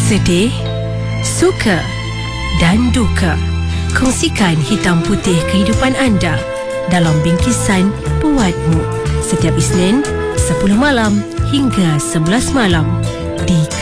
Sedih, suka dan duka. Kongsikan hitam putih kehidupan anda dalam bingkisan Buatmu setiap Isnin 10 malam hingga 11 malam di